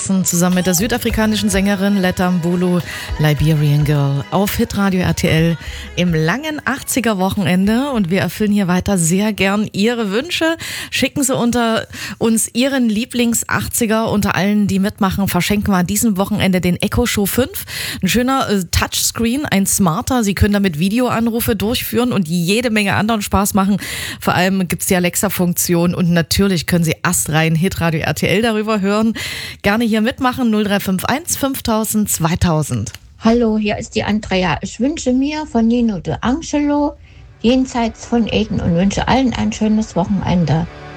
Jackson zusammen mit der südafrikanischen Sängerin Letta Mbulu, Liberian Girl, auf Hitradio RTL im langen 80er-Wochenende. Und wir erfüllen hier weiter sehr gern Ihre Wünsche. Schicken Sie unter uns Ihren Lieblings-80er. Unter allen, die mitmachen, verschenken wir an diesem Wochenende den Echo Show 5. Ein schöner Touchscreen, ein smarter. Sie können damit Videoanrufe durchführen und jede Menge anderen Spaß machen. Vor allem gibt es die Alexa-Funktion und natürlich können Sie astrein Hitradio RTL darüber hören. Gerne hier mitmachen, 0351 5000 2000. Hallo, hier ist die Andrea. Ich wünsche mir von Nino De Angelo Jenseits von Eden und wünsche allen ein schönes Wochenende.